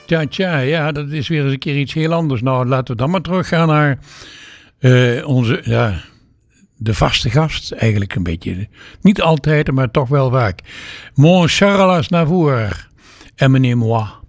Tja, ja, dat is weer eens een keer iets heel anders. Nou, laten we dan maar teruggaan naar de vaste gast. Eigenlijk een beetje. Niet altijd, maar toch wel vaak. Mon Charles Aznavour en meneer Moi.